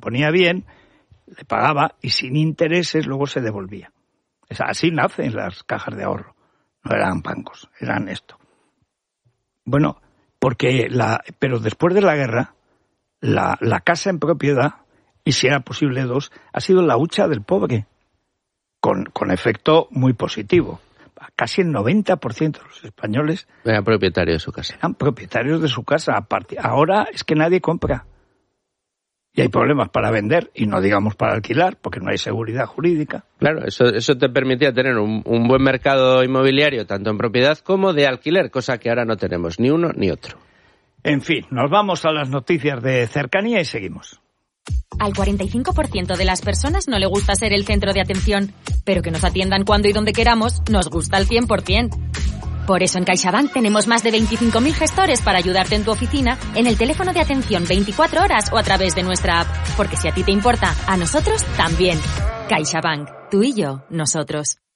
ponía bien, le pagaba y sin intereses luego se devolvía. Así nacen las cajas de ahorro. No eran bancos, eran esto. Bueno, pero después de la guerra, la casa en propiedad, y si era posible 2, ha sido la hucha del pobre, con efecto muy positivo. Casi el 90% de los españoles eran propietarios de su casa. Eran propietarios de su casa. Ahora es que nadie compra. Y hay problemas para vender, y no digamos para alquilar, porque no hay seguridad jurídica. Claro, eso te permitía tener un buen mercado inmobiliario, tanto en propiedad como de alquiler, cosa que ahora no tenemos, ni uno ni otro. En fin, nos vamos a las noticias de cercanía y seguimos. Al 45% de las personas no le gusta ser el centro de atención, pero que nos atiendan cuando y donde queramos nos gusta al 100%. Por eso en CaixaBank tenemos más de 25.000 gestores para ayudarte en tu oficina, en el teléfono de atención 24 horas o a través de nuestra app. Porque si a ti te importa, a nosotros también. CaixaBank. Tú y yo, nosotros.